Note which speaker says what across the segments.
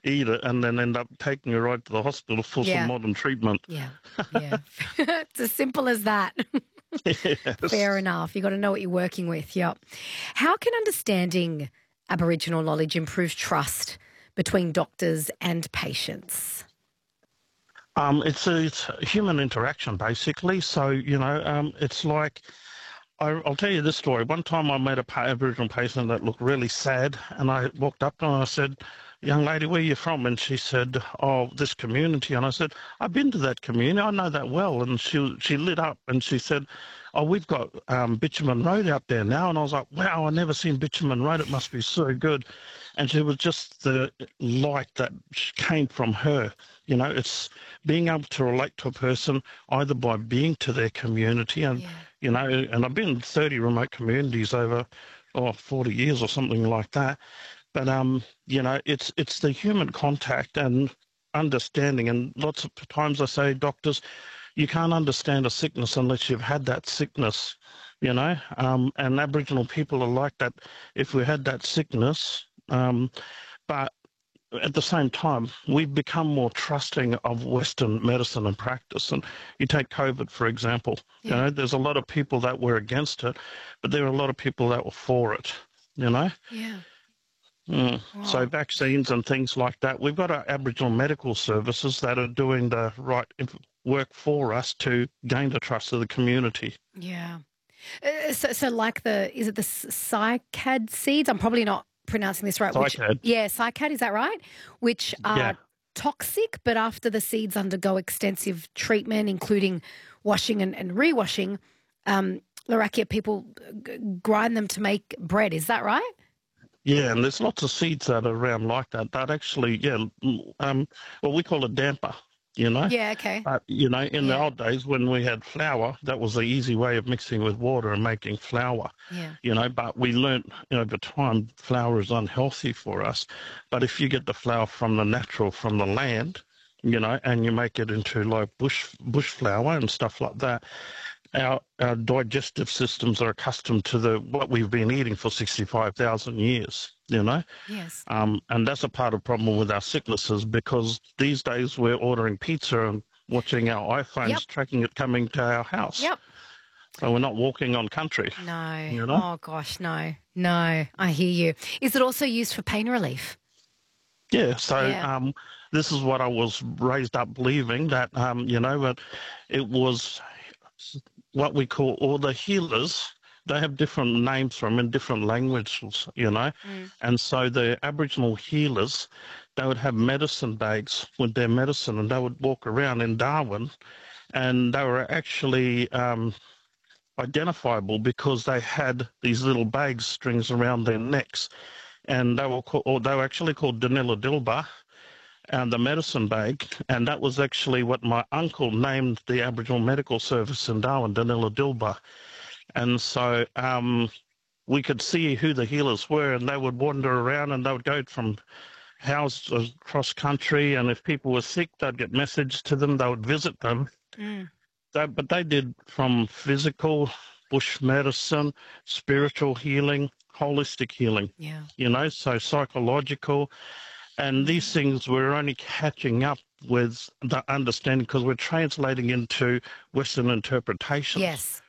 Speaker 1: eat it, and then end up taking her right to the hospital for some
Speaker 2: Yeah.
Speaker 1: modern treatment.
Speaker 2: Yeah. It's as simple as that.
Speaker 1: Yes.
Speaker 2: Fair enough. You got to know what you're working with. Yep. How can understanding Aboriginal knowledge improve trust between doctors and patients?
Speaker 1: It's a human interaction, basically. So, it's like, I'll tell you this story. One time I met a Aboriginal patient that looked really sad, and I walked up to her and I said, "Young lady, where are you from?" And she said, "Oh, this community." And I said, "I've been to that community. I know that well." And she lit up and she said, "Oh, we've got Bitumen Road out there now." And I was like, "Wow, I never seen Bitumen Road. It must be so good." And she was just the light that came from her. It's being able to relate to a person either by being to their community and, and I've been in 30 remote communities over 40 years or something like that. But, it's the human contact and understanding. And lots of times I say, doctors, you can't understand a sickness unless you've had that sickness, and Aboriginal people are like that. If we had that sickness, but at the same time, we've become more trusting of Western medicine and practice. And you take COVID, for example, there's a lot of people that were against it, but there are a lot of people that were for it,
Speaker 2: Yeah.
Speaker 1: Wow. So
Speaker 2: Wow.
Speaker 1: vaccines and things like that. We've got our Aboriginal medical services that are doing the right work for us to gain the trust of the community.
Speaker 2: Yeah. So like is it the cycad seeds? I'm probably not pronouncing this right.
Speaker 1: Cycad.
Speaker 2: Cycad, is that right? Which are toxic, but after the seeds undergo extensive treatment, including washing and rewashing, Larakia people grind them to make bread. Is that right?
Speaker 1: Yeah, and there's lots of seeds that are around like that. That actually, we call it damper,
Speaker 2: Yeah, okay.
Speaker 1: But, in the old days when we had flour, that was the easy way of mixing with water and making flour.
Speaker 2: Yeah.
Speaker 1: But we learnt over time flour is unhealthy for us. But if you get the flour from the natural, from the land, and you make it into like bush flour and stuff like that, our digestive systems are accustomed to what we've been eating for 65,000 years,
Speaker 2: Yes.
Speaker 1: And that's a part of the problem with our sicknesses, because these days we're ordering pizza and watching our iPhones, tracking it coming to our house.
Speaker 2: Yep.
Speaker 1: So we're not walking on country.
Speaker 2: No. Oh, gosh, no. No, I hear you. Is it also used for pain relief?
Speaker 1: Yeah, so this is what I was raised up believing, that, but it was what we call all the healers. They have different names for them in different languages, And so the Aboriginal healers, they would have medicine bags with their medicine, and they would walk around in Darwin, and they were actually identifiable because they had these little bag strings around their necks, and they were actually called Danila Dilba, and the medicine bag, and that was actually what my uncle named the Aboriginal Medical Service in Darwin, Danila Dilba. And so we could see who the healers were, and they would wander around and they would go from houses across country, and if people were sick, they'd get messages to them, they would visit them. But they did from physical, bush medicine, spiritual healing, holistic healing, so psychological. And these things we're only catching up with the understanding because we're translating into Western interpretations.
Speaker 2: Yes.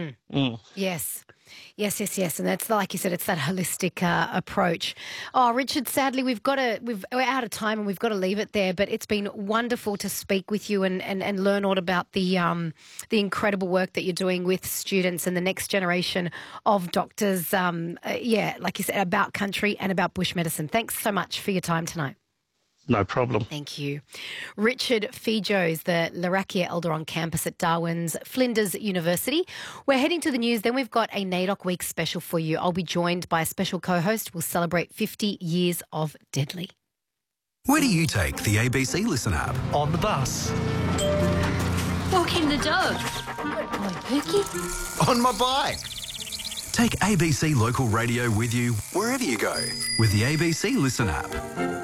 Speaker 2: Yes. And that's, like you said, it's that holistic approach. Oh, Richard, sadly, we're out of time and we've got to leave it there. But it's been wonderful to speak with you and learn all about the incredible work that you're doing with students and the next generation of doctors. Like you said, about country and about bush medicine. Thanks so much for your time tonight.
Speaker 1: No problem.
Speaker 2: Thank you. Richard Fijos, the Larakia Elder on campus at Darwin's Flinders University. We're heading to the news. Then we've got a NAIDOC Week special for you. I'll be joined by a special co-host. We'll celebrate 50 years of Deadly.
Speaker 3: Where do you take the ABC Listen app?
Speaker 4: On the bus.
Speaker 5: Walking the dog. On Pookie.
Speaker 3: On my bike. Take ABC Local Radio with you wherever you go with the ABC Listen app.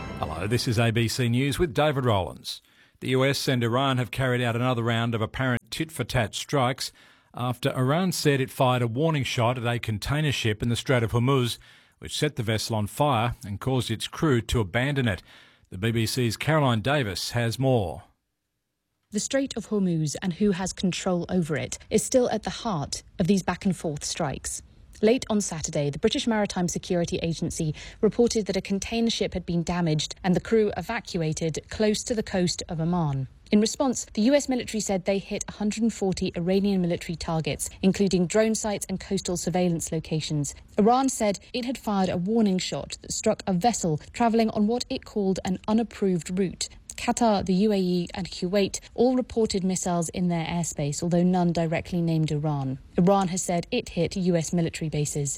Speaker 4: This is ABC News with David Rowlands. The US and Iran have carried out another round of apparent tit-for-tat strikes after Iran said it fired a warning shot at a container ship in the Strait of Hormuz, which set the vessel on fire and caused its crew to abandon it. The BBC's Caroline Davis has more.
Speaker 6: The Strait of Hormuz and who has control over it is still at the heart of these back-and-forth strikes. Late on Saturday, the British Maritime Security Agency reported that a container ship had been damaged and the crew evacuated close to the coast of Oman. In response, the US military said they hit 140 Iranian military targets, including drone sites and coastal surveillance locations. Iran said it had fired a warning shot that struck a vessel travelling on what it called an unapproved route. Qatar, the UAE and Kuwait all reported missiles in their airspace, although none directly named Iran. Iran has said it hit US military bases.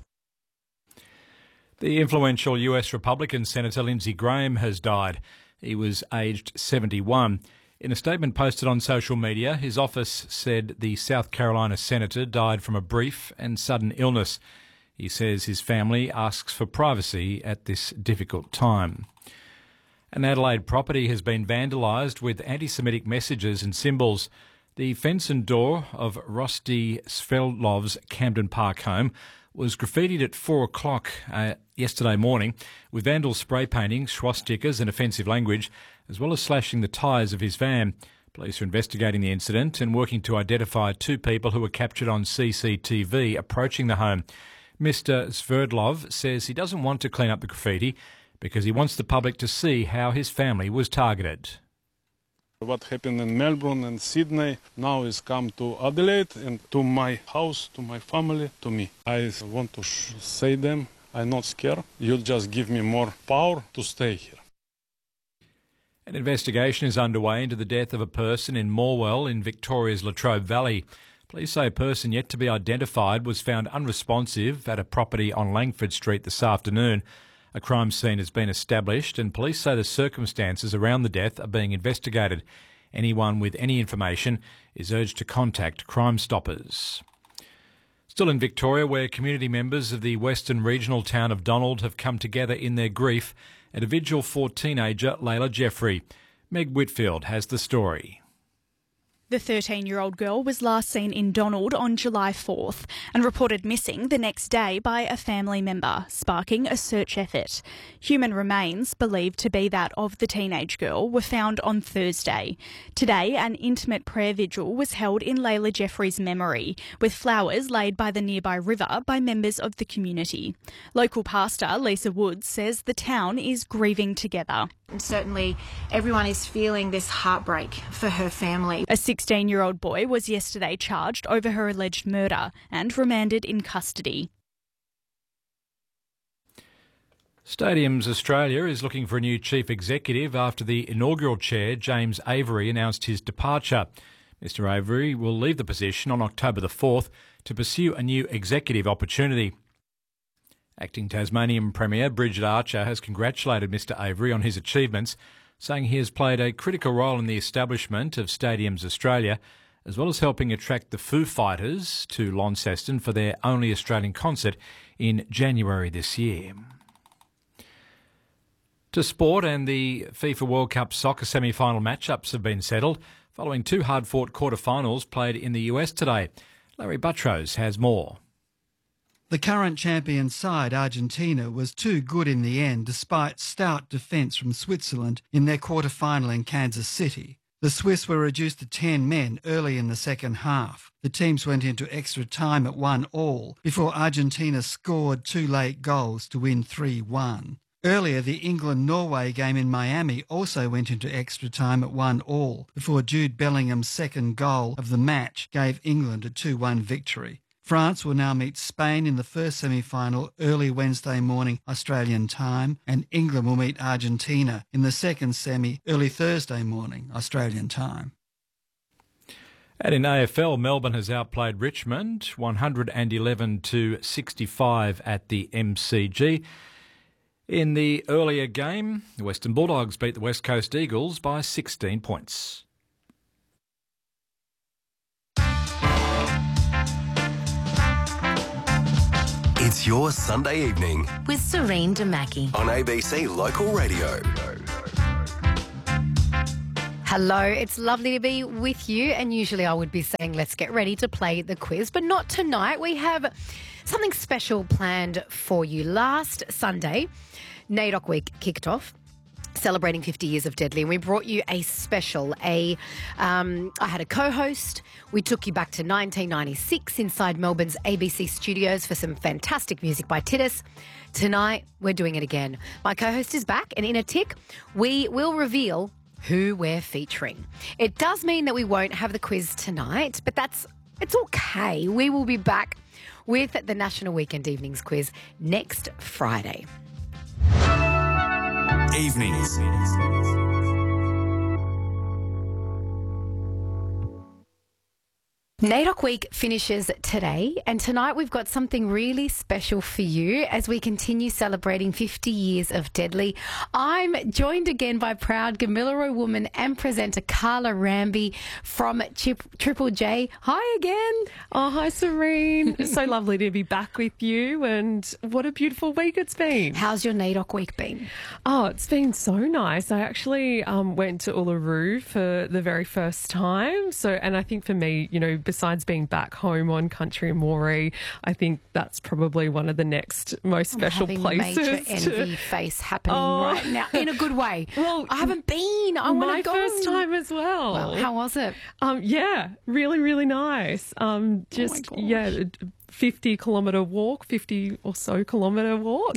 Speaker 4: The influential US Republican Senator Lindsey Graham has died. He was aged 71. In a statement posted on social media, his office said the South Carolina senator died from a brief and sudden illness. He says his family asks for privacy at this difficult time. An Adelaide property has been vandalised with anti-Semitic messages and symbols. The fence and door of Rosti Sveldlov's Camden Park home was graffitied at 4 o'clock yesterday morning with vandals spray painting, swastikas and offensive language, as well as slashing the tyres of his van. Police are investigating the incident and working to identify 2 people who were captured on CCTV approaching the home. Mr. Sverdlov says he doesn't want to clean up the graffiti because he wants the public to see how his family was targeted.
Speaker 7: What happened in Melbourne and Sydney now is come to Adelaide and to my house, to my family, to me. I want to say them, I'm not scared. You just give me more power to stay here.
Speaker 4: An investigation is underway into the death of a person in Morwell in Victoria's Latrobe Valley. Police say a person yet to be identified was found unresponsive at a property on Langford Street this afternoon. A crime scene has been established and police say the circumstances around the death are being investigated. Anyone with any information is urged to contact Crime Stoppers. Still in Victoria, where community members of the Western regional town of Donald have come together in their grief at a vigil for teenager Layla Jeffrey. Meg Whitfield has the story.
Speaker 8: The 13-year-old girl was last seen in Donald on July 4th and reported missing the next day by a family member, sparking a search effort. Human remains, believed to be that of the teenage girl, were found on Thursday. Today, an intimate prayer vigil was held in Layla Jeffrey's memory, with flowers laid by the nearby river by members of the community. Local pastor Lisa Woods says the town is grieving together.
Speaker 9: And certainly everyone is feeling this heartbreak for her family.
Speaker 8: A 16-year-old boy was yesterday charged over her alleged murder and remanded in custody.
Speaker 4: Stadiums Australia is looking for a new chief executive after the inaugural chair, James Avery, announced his departure. Mr Avery will leave the position on October the 4th to pursue a new executive opportunity. Acting Tasmanian Premier Bridget Archer has congratulated Mr Avery on his achievements, saying he has played a critical role in the establishment of Stadiums Australia, as well as helping attract the Foo Fighters to Launceston for their only Australian concert in January this year. To sport, and the FIFA World Cup soccer semi-final matchups have been settled following 2 hard-fought quarter-finals played in the US today. Larry Buttrose has more.
Speaker 10: The current champion side, Argentina, was too good in the end despite stout defence from Switzerland in their quarter-final in Kansas City. The Swiss were reduced to 10 men early in the second half. The teams went into extra time at 1-1 before Argentina scored 2 late goals to win 3-1. Earlier, the England-Norway game in Miami also went into extra time at 1-1 before Jude Bellingham's second goal of the match gave England a 2-1 victory. France will now meet Spain in the first semi-final early Wednesday morning Australian time, and England will meet Argentina in the second semi early Thursday morning Australian time.
Speaker 4: And in AFL, Melbourne has outplayed Richmond 111-65 at the MCG. In the earlier game, the Western Bulldogs beat the West Coast Eagles by 16 points.
Speaker 3: It's your Sunday evening
Speaker 5: With Serene Damaki.
Speaker 3: on ABC Local Radio.
Speaker 2: Hello, it's lovely to be with you. And usually I would be saying, let's get ready to play the quiz, but not tonight. We have something special planned for you. Last Sunday, NAIDOC Week kicked off, celebrating 50 years of Deadly, and we brought you a special. I had a co-host. We took you back to 1996 inside Melbourne's ABC studios for some fantastic music by Titus. Tonight, we're doing it again. My co-host is back, and in a tick, we will reveal who we're featuring. It does mean that we won't have the quiz tonight, but it's okay. We will be back with the National Weekend Evenings quiz next Friday.
Speaker 3: Evenings.
Speaker 2: NAIDOC Week finishes today, and tonight we've got something really special for you as we continue celebrating 50 years of Deadly. I'm joined again by proud Gamilaroi woman and presenter Carla Ramby from Triple J. Hi again.
Speaker 11: Oh, hi, Serene. So lovely to be back with you, and what a beautiful week it's been.
Speaker 2: How's your NAIDOC Week been?
Speaker 11: Oh, it's been so nice. I actually went to Uluru for the very first time. And I think for me, you know, besides being back home on country and Moree, I think that's probably one of the next most special places.
Speaker 2: Major envy face happening right now, in a good way. Well, I haven't been. I want to go.
Speaker 11: My first time as well.
Speaker 2: Well, how was it?
Speaker 11: Yeah, really, really nice. 50-kilometre walk, 50 or so kilometre walk.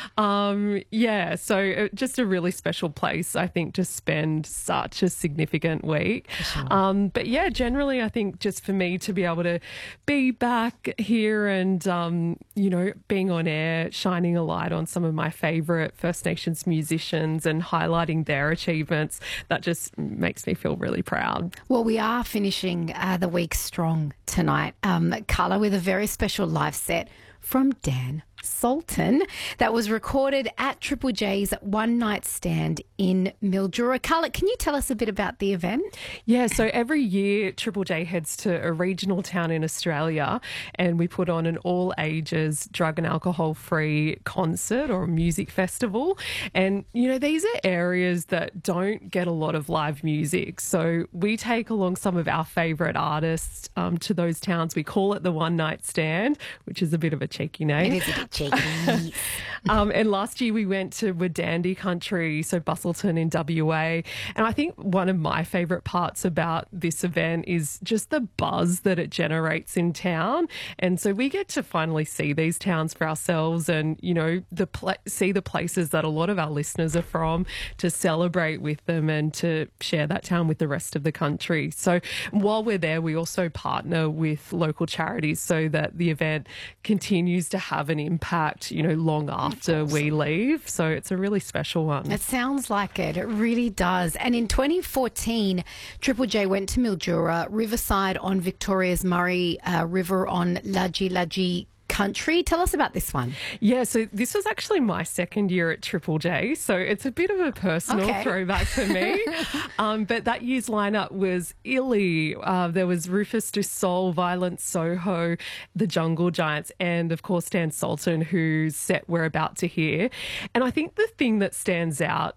Speaker 2: Yeah.
Speaker 11: So just a really special place, I think, to spend such a significant week.
Speaker 2: Sure.
Speaker 11: But yeah, generally, I think just for me to be able to be back here and, you know, being on air, shining a light on some of my favourite First Nations musicians and highlighting their achievements, that just makes me feel really proud.
Speaker 2: Well, we are finishing the week strong tonight, Carla, with a very special live set from Dan Sultan that was recorded at Triple J's One Night Stand in Mildura. Carla, can you tell us a bit about the event?
Speaker 11: Yeah, so every year Triple J heads to a regional town in Australia and we put on an all-ages drug and alcohol-free concert or music festival. And, you know, these are areas that don't get a lot of live music. So we take along some of our favourite artists to those towns. We call it the One Night Stand, which is a bit of a cheeky name.
Speaker 2: It is a bit cheeky.
Speaker 11: And last year we went to Wadandi country, so Busselton in WA. And I think one of my favourite parts about this event is just the buzz that it generates in town. And so we get to finally see these towns for ourselves and, you know, see the places that a lot of our listeners are from, to celebrate with them and to share that town with the rest of the country. So while we're there, we also partner with local charities so that the event continues to have an impact, you know, long after we leave. So it's a really special one.
Speaker 2: It sounds like it. It really does. And in 2014, Triple J went to Mildura, Riverside on Victoria's Murray River on Laji country. Tell us about this one.
Speaker 11: Yeah, so this was actually my second year at Triple J, so it's a bit of a personal throwback for me. But that year's lineup was Illy. There was Rufus Du Sol, Violent Soho, The Jungle Giants, and of course Dan Sultan, whose set we're about to hear. And I think the thing that stands out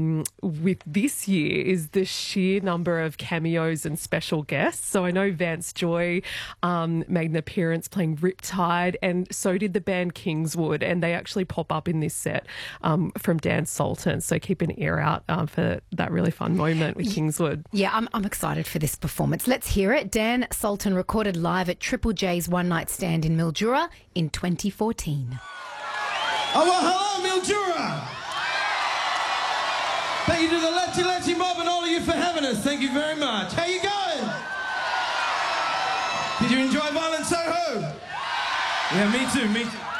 Speaker 11: with this year is the sheer number of cameos and special guests. So I know Vance Joy made an appearance playing Riptide, and so did the band Kingswood, and they actually pop up in this set from Dan Sultan. So keep an ear out for that really fun moment with Kingswood.
Speaker 2: Yeah, I'm excited for this performance. Let's hear it. Dan Sultan recorded live at Triple J's One Night Stand in Mildura in 2014.
Speaker 12: Oh, well, hello, Mildura. Thank you to the Lefty Mob and all of you for having us. Thank you very much. How you going? Did you enjoy Violent Soho? Yeah, me too.